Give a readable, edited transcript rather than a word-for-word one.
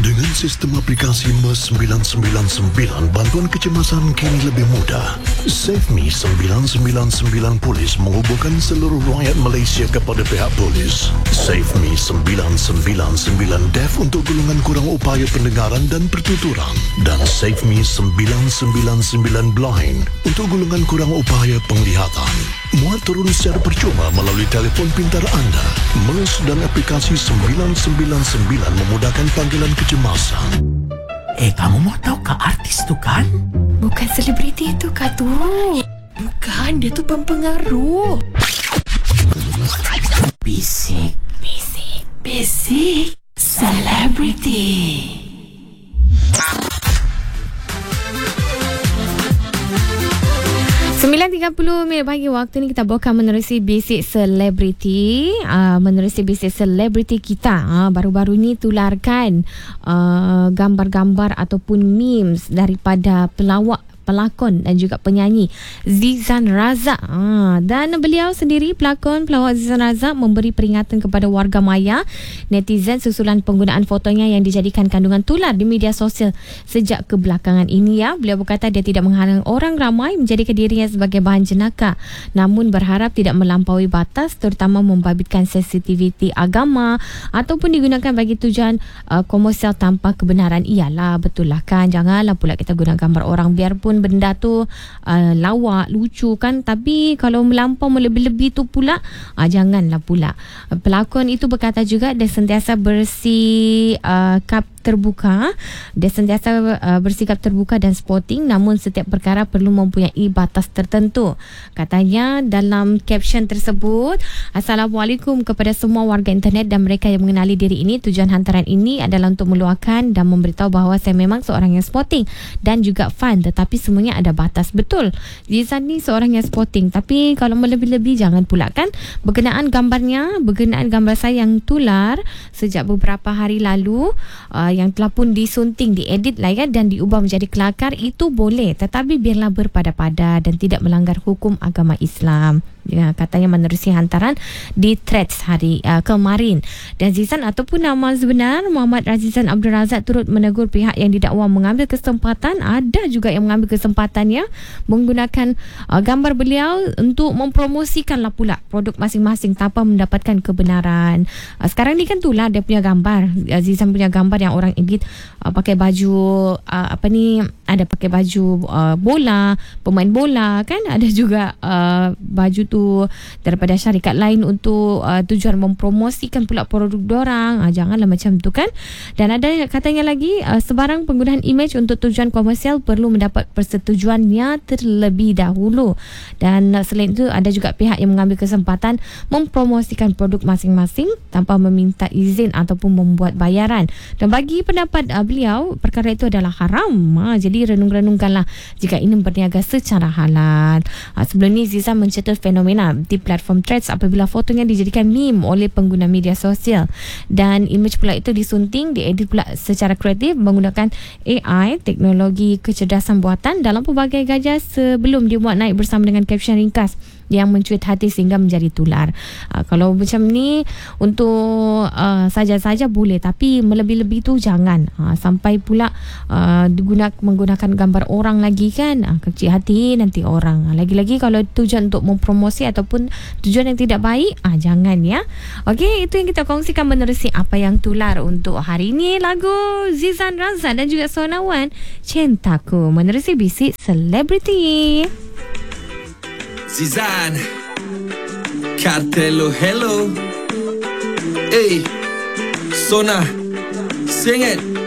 Dengan sistem aplikasi MES 999, bantuan kecemasan kini lebih mudah. SafeMe 999 Polis menghubungkan seluruh rakyat Malaysia kepada pihak polis. SafeMe 999 Deaf untuk golongan kurang upaya pendengaran dan pertuturan. Dan SafeMe 999 Blind untuk golongan kurang upaya penglihatan. Muat turun secara percuma melalui telefon pintar anda. MES dan aplikasi 999 memudahkan panggilan kecemasan. Kamu mau tahu kak artis tu kan? Bukan selebriti tu kak tu. Bukan, dia tu pempengaruh. Bisik selebriti. 9.30 minit pagi waktu ni kita akan menerusi basic selebriti. Menerusi basic selebriti kita. Baru-baru ni tularkan gambar-gambar ataupun memes daripada pelakon dan juga penyanyi Zizan Razak. Dan beliau sendiri, pelawak Zizan Razak, memberi peringatan kepada warga maya netizen susulan penggunaan fotonya yang dijadikan kandungan tular di media sosial sejak kebelakangan ini. Beliau berkata dia tidak menghalang orang ramai menjadikan dirinya sebagai bahan jenaka, namun berharap tidak melampaui batas, terutama membabitkan sensitiviti agama ataupun digunakan bagi tujuan komersial tanpa kebenaran. Iyalah, betul lah kan, janganlah pula kita guna gambar orang biarpun benda tu lawak, lucu kan, tapi kalau melampau melebih-lebih tu pula janganlah pula. Pelakon itu berkata juga dia sentiasa bersikap terbuka dan sporting, namun setiap perkara perlu mempunyai batas tertentu. Katanya dalam caption tersebut, Assalamualaikum kepada semua warga internet dan mereka yang mengenali diri ini. Tujuan hantaran ini adalah untuk meluahkan dan memberitahu bahawa saya memang seorang yang sporting dan juga fun, tetapi semuanya ada batas. Betul, Zizan ni seorang yang sporting, tapi kalau melebih-lebih jangan pula kan. Berkenaan gambar saya yang tular sejak beberapa hari lalu, yang telah pun disunting, diedit lah ya, dan diubah menjadi kelakar, itu boleh, tetapi biarlah berpada-pada dan tidak melanggar hukum agama Islam. Katanya menerusi hantaran di threads hari kemarin. Dan Zizan ataupun nama sebenar Muhammad Razizan Abdul Razak turut menegur pihak yang didakwa mengambil kesempatan. Ada juga yang mengambil kesempatannya menggunakan gambar beliau untuk mempromosikanlah pula produk masing-masing tanpa mendapatkan kebenaran. Sekarang ni kan itulah dia punya gambar, Zizan punya gambar yang orang edit pakai baju ada pakai baju bola, pemain bola kan, ada juga baju tu daripada syarikat lain untuk tujuan mempromosikan pula produk dorang. Janganlah macam tu kan. Dan ada katanya lagi, sebarang penggunaan imej untuk tujuan komersial perlu mendapat persetujuannya terlebih dahulu. Dan selain itu ada juga pihak yang mengambil kesempatan mempromosikan produk masing-masing tanpa meminta izin ataupun membuat bayaran. Dan bagi pendapat beliau, perkara itu adalah haram. Jadi renung-renungkanlah jika ini berniaga secara halal. Sebelum ni Zizan mencetus fenomena di platform threads apabila fotonya dijadikan meme oleh pengguna media sosial, dan imej pula itu disunting, diedit pula secara kreatif menggunakan AI, teknologi kecerdasan buatan, dalam pelbagai gaya sebelum dimuat naik bersama dengan caption ringkas yang mencuit hati sehingga menjadi tular. Kalau macam ni untuk saja-saja boleh, tapi melebih-lebih tu jangan. Sampai pula menggunakan gambar orang lagi kan, kecil hati nanti orang. Lagi-lagi kalau tujuan untuk mempromosi ataupun tujuan yang tidak baik, jangan ya. Okey, itu yang kita kongsikan menerusi apa yang tular untuk hari ini. Lagu Zizan Razak dan juga Sonawan, Cintaku, menerusi bisik selebriti. Zizan Cartello, hello. Hey, Sona, sing it.